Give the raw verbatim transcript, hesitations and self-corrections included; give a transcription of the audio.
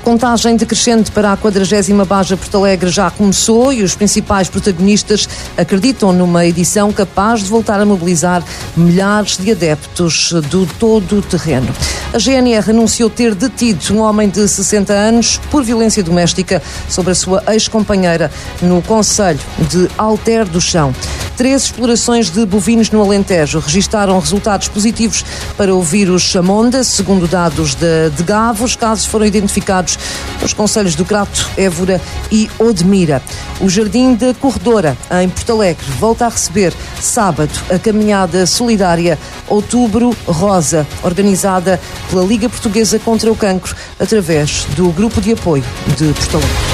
contagem decrescente para a quadragésima Baja Porto Alegre já começou e os principais protagonistas acreditam numa edição capaz de voltar a mobilizar milhares de adeptos do todo o terreno. A G N R anunciou ter detido um homem de sessenta anos por violência doméstica sobre a sua ex-companheira no concelho de Alter do Chão. Três explorações de bovinos no Alentejo registaram resultados positivos para o vírus Chamonda, segundo dados da DGAV. Os casos foram identificados nos concelhos do Crato, Évora e Odmira. O Jardim da Corredora, em Porto Alegre, volta a receber sábado a caminhada solidária Outubro Rosa, organizada pela Liga Portuguesa contra o Cancro, através do Grupo de Apoio de Porto Alegre.